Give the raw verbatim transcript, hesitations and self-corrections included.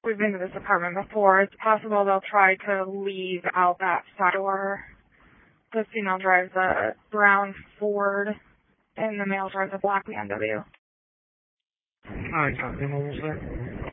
We've been to this apartment before. It's possible they'll try to leave out that side door. The female drives a brown Ford, and the male drives a black B M W. Alright, copy. What was that?